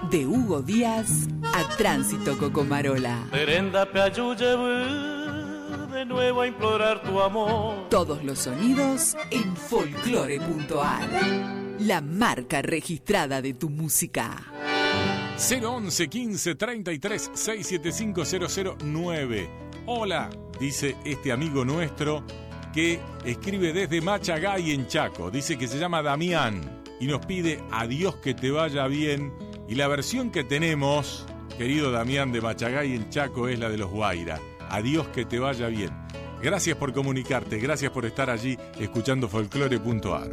De Hugo Díaz a Tránsito Cocomarola. De nuevo a implorar tu amor. Todos los sonidos en folclore.ar. La marca registrada de tu música. 011 15 33 675 009. Hola, dice este amigo nuestro que escribe desde Machagay en Chaco. Dice que se llama Damián y nos pide adiós que te vaya bien. Y la versión que tenemos, querido Damián de Machagay en Chaco, es la de los Guaira. Adiós que te vaya bien. Gracias por comunicarte, gracias por estar allí escuchando folclore.ar.